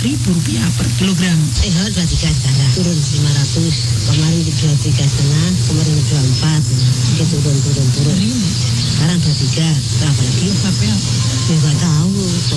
Rp5.000 per kilogram. Tehol 23 sekarang turun 500. Kemarin dijual 3,5, kemarin dijual 4. Ini turun. Hari ini Sekarang 23. Berapa lagi? sampai apa? Ya nggak tahu.